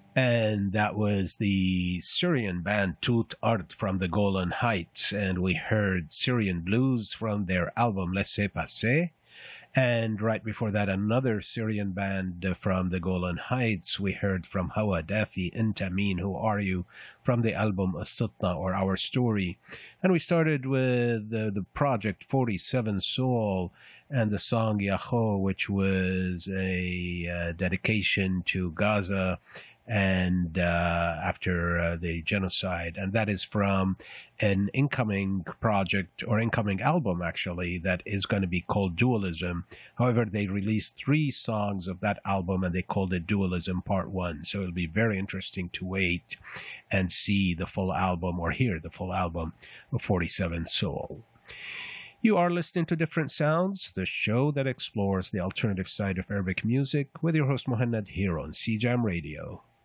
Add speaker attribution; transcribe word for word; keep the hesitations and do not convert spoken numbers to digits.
Speaker 1: And that was the Syrian band Tout Art from the Golan Heights. And we heard Syrian Blues from their album Laissez Passer. And right before that, another Syrian band uh, from the Golan Heights. We heard from Hawa Dafi, Intamin, Who Are You, from the album Asutna, or Our Story. And we started with uh, the project forty-seven Soul and the song Yaho, which was a uh, dedication to Gaza and uh, after uh, the genocide, and that is from an incoming project or incoming album actually that is going to be called Dualism. However, they released three songs of that album and they called it Dualism Part One. So it'll be very interesting to wait and see the full album or hear the full album of forty-seven Soul. You are listening to Different Sounds, the show that explores the alternative side of Arabic music with your host Mohanad here on C J A M Radio.